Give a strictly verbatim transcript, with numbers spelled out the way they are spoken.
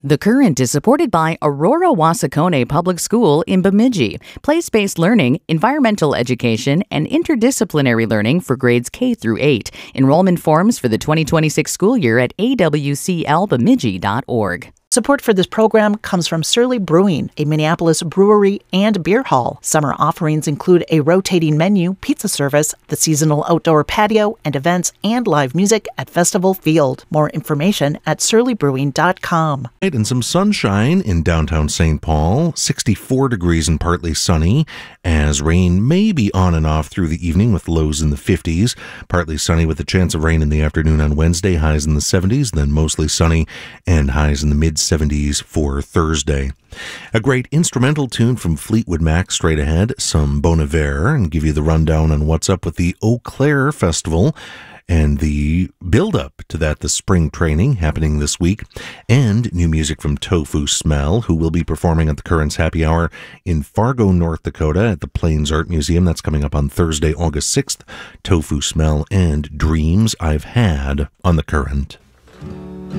The Current is supported by Aurora Wasakone Public School in Bemidji. Place-based learning, environmental education, and interdisciplinary learning for grades K through eight. Enrollment forms for the twenty twenty-six school year at a w c l bemidji dot org. Support for this program comes from Surly Brewing, a Minneapolis brewery and beer hall. Summer offerings include a rotating menu, pizza service, the seasonal outdoor patio, and events and live music at Festival Field. More information at surly brewing dot com. And some sunshine in downtown Saint Paul, sixty-four degrees and partly sunny, as rain may be on and off through the evening with lows in the fifties. Partly sunny with a chance of rain in the afternoon on Wednesday, highs in the seventies, then mostly sunny and highs in the mid seventies for Thursday. A great instrumental tune from Fleetwood Mac straight ahead, some Bon Iver, and give you the rundown on what's up with the Eau Claire Festival and the build-up to that, the spring training happening this week, and new music from Tofu Smell, who will be performing at the Current's Happy Hour in Fargo, North Dakota at the Plains Art Museum. That's coming up on Thursday, August sixth. Tofu Smell and Dreams I've Had on the Current.